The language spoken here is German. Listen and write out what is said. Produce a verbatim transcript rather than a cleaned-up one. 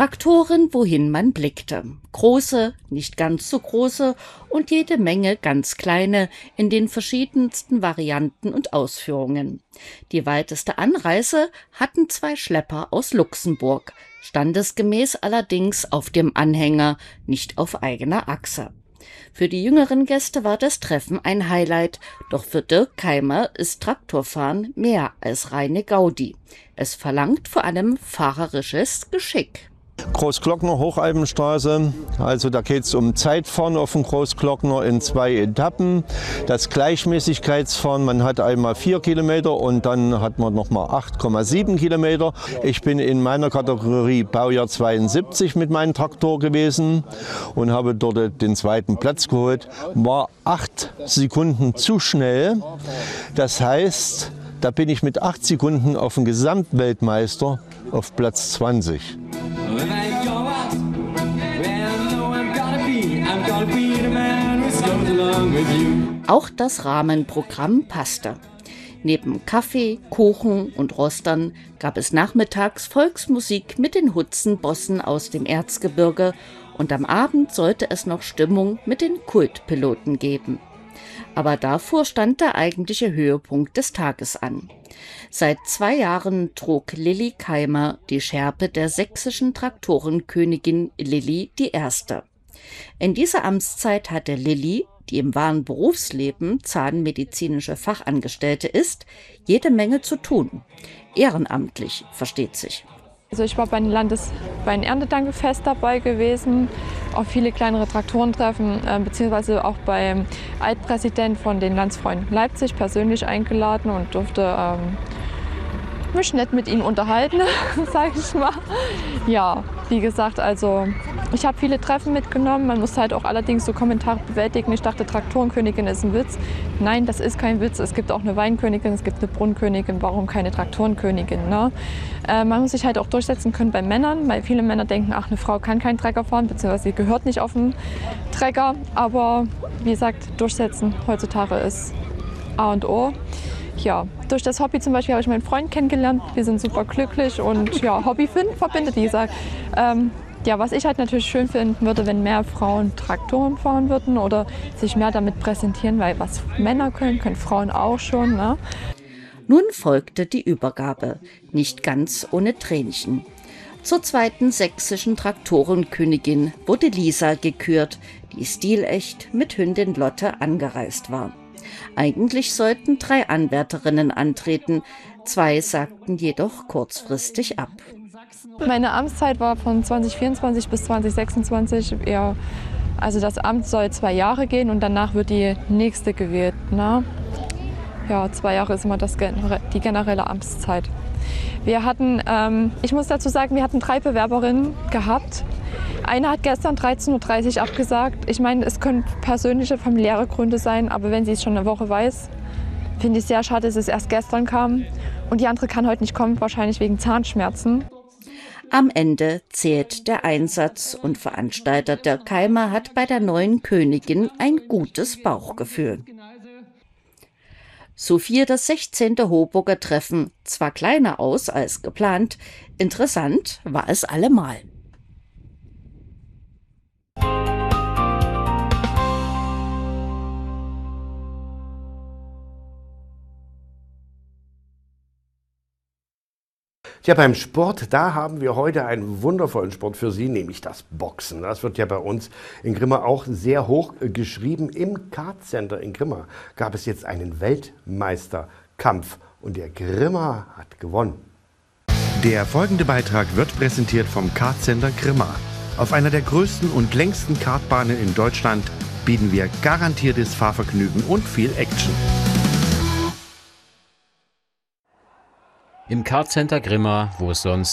Traktoren, wohin man blickte. Große, nicht ganz so große und jede Menge ganz kleine in den verschiedensten Varianten und Ausführungen. Die weiteste Anreise hatten zwei Schlepper aus Luxemburg, standesgemäß allerdings auf dem Anhänger, nicht auf eigener Achse. Für die jüngeren Gäste war das Treffen ein Highlight, doch für Dirk Keimer ist Traktorfahren mehr als reine Gaudi. Es verlangt vor allem fahrerisches Geschick. Großglockner, Hochalpenstraße, also da geht es um Zeitfahren auf dem Großglockner in zwei Etappen. Das Gleichmäßigkeitsfahren, man hat einmal vier Kilometer und dann hat man nochmal acht Komma sieben Kilometer. Ich bin in meiner Kategorie Baujahr zweiundsiebzig mit meinem Traktor gewesen und habe dort den zweiten Platz geholt. War acht Sekunden zu schnell, das heißt, da bin ich mit acht Sekunden auf den Gesamtweltmeister auf Platz zwanzig. Auch das Rahmenprogramm passte. Neben Kaffee, Kuchen und Rostern gab es nachmittags Volksmusik mit den Hutzenbossen aus dem Erzgebirge und am Abend sollte es noch Stimmung mit den Kultpiloten geben. Aber davor stand der eigentliche Höhepunkt des Tages an. Seit zwei Jahren trug Lilli Keimer die Schärpe der sächsischen Traktorenkönigin Lilli die Erste. In dieser Amtszeit hatte Lilli, die im wahren Berufsleben zahnmedizinische Fachangestellte ist, jede Menge zu tun. Ehrenamtlich, versteht sich. Also ich war bei den Landes-, bei den Erntedankefest dabei gewesen, auch viele kleinere Traktorentreffen, äh, beziehungsweise auch beim Altpräsident von den Landsfreunden Leipzig persönlich eingeladen und durfte ähm, mich nett mit ihm unterhalten, sage ich mal. Ja, wie gesagt, also ich habe viele Treffen mitgenommen. Man muss halt auch allerdings so Kommentare bewältigen. Ich dachte, Traktorenkönigin ist ein Witz. Nein, das ist kein Witz. Es gibt auch eine Weinkönigin, es gibt eine Brunnkönigin. Warum keine Traktorenkönigin? Ne? Äh, man muss sich halt auch durchsetzen können bei Männern, weil viele Männer denken, ach, eine Frau kann keinen Trecker fahren, beziehungsweise sie gehört nicht auf den Trecker. Aber wie gesagt, durchsetzen heutzutage ist A und O. Ja, durch das Hobby zum Beispiel habe ich meinen Freund kennengelernt. Wir sind super glücklich und ja, Hobby verbindet, wie gesagt. Ähm, ja, was ich halt natürlich schön finden würde, wenn mehr Frauen Traktoren fahren würden oder sich mehr damit präsentieren, weil was Männer können, können Frauen auch schon. Ne? Nun folgte die Übergabe, nicht ganz ohne Tränchen. Zur zweiten sächsischen Traktorenkönigin wurde Lisa gekürt, die stilecht mit Hündin Lotte angereist war. Eigentlich sollten drei Anwärterinnen antreten, zwei sagten jedoch kurzfristig ab. Meine Amtszeit war von zwanzig vierundzwanzig bis zwanzig sechsundzwanzig. Ja, also das Amt soll zwei Jahre gehen und danach wird die nächste gewählt. Ne? Ja, zwei Jahre ist immer das, die generelle Amtszeit. Wir hatten, ähm, ich muss dazu sagen, wir hatten drei Bewerberinnen gehabt. Eine hat gestern dreizehn Uhr dreißig abgesagt. Ich meine, es können persönliche, familiäre Gründe sein, aber wenn sie es schon eine Woche weiß, finde ich es sehr schade, dass es erst gestern kam. Und die andere kann heute nicht kommen, wahrscheinlich wegen Zahnschmerzen. Am Ende zählt der Einsatz und Veranstalter Dirk Keimer hat bei der neuen Königin ein gutes Bauchgefühl. So fiel das sechzehnte Hoburger Treffen, zwar kleiner aus als geplant, interessant war es allemal. Ja, beim Sport, da haben wir heute einen wundervollen Sport für Sie, nämlich das Boxen. Das wird ja bei uns in Grimma auch sehr hoch geschrieben. Im Kartcenter in Grimma gab es jetzt einen Weltmeisterkampf und der Grimma hat gewonnen. Der folgende Beitrag wird präsentiert vom Kartcenter Grimma. Auf einer der größten und längsten Kartbahnen in Deutschland bieten wir garantiertes Fahrvergnügen und viel Action. Im Kartcenter Grimma, wo es sonst